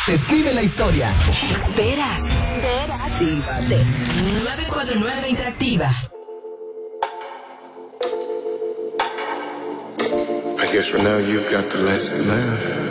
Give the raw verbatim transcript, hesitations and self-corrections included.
Escribe la historia. Espera. Actívate. nueve cuatro nueve Interactiva. I guess for now you got the lesson learned.